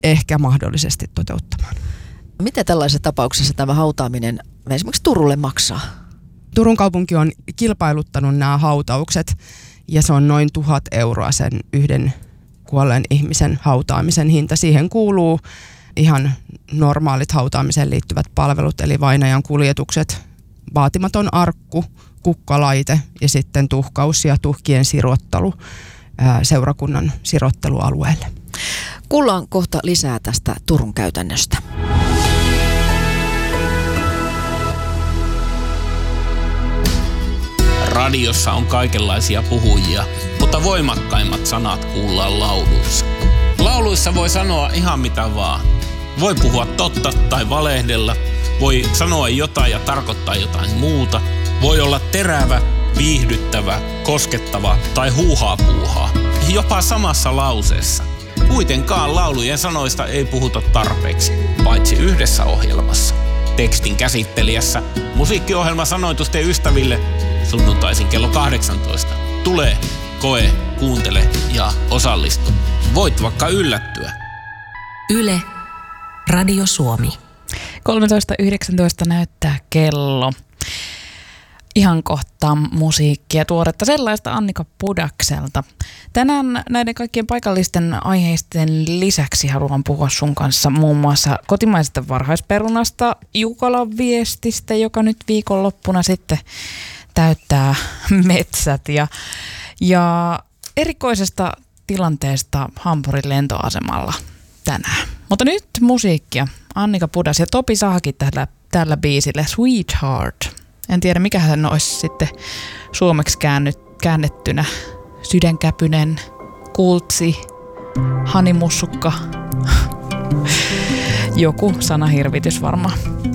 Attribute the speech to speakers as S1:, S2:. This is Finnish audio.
S1: ehkä mahdollisesti toteuttamaan.
S2: Miten tällaisessa tapauksessa tämä hautaaminen esimerkiksi Turulle maksaa?
S1: Turun kaupunki on kilpailuttanut nämä hautaukset ja se on noin 1 000 euroa sen yhden kuolleen ihmisen hautaamisen hinta. Siihen kuuluu ihan normaalit hautaamiseen liittyvät palvelut, eli vainajan kuljetukset, vaatimaton arkku, kukkalaite ja sitten tuhkaus ja tuhkien sirottelu seurakunnan sirottelualueelle.
S2: Kuullaan kohta lisää tästä Turun käytännöstä.
S3: Radiossa on kaikenlaisia puhujia, mutta voimakkaimmat sanat kuullaan lauluissa. Lauluissa voi sanoa ihan mitä vaan. Voi puhua totta tai valehdella, voi sanoa jotain ja tarkoittaa jotain muuta. Voi olla terävä, viihdyttävä, koskettava tai huuhaa puuhaa. Jopa samassa lauseessa. Kuitenkaan laulujen sanoista ei puhuta tarpeeksi, paitsi yhdessä ohjelmassa. Tekstin käsittelijässä musiikkiohjelma Sanoitusten ystäville sunnuntaisin kello 18. Tule, koe, kuuntele ja osallistu. Voit vaikka yllättyä.
S4: Yle, Radio Suomi.
S5: 13.19 näyttää kello. Ihan kohta musiikkia, tuoretta sellaista Annika Pudakselta. Tänään näiden kaikkien paikallisten aiheisten lisäksi haluan puhua sun kanssa muun muassa kotimaisesta varhaisperunasta, Jukolan viestistä, joka nyt viikonloppuna sitten täyttää metsät ja erikoisesta tilanteesta Hampurin lentoasemalla tänään. Mutta nyt musiikkia. Annika Pudas ja Topi Sahakin tällä biisillä Sweetheart. En tiedä, mikä hän olisi sitten suomeksi käännettynä. Sydänkäpynen, kultsi, hanimussukka. Joku sanahirvitys varmaan.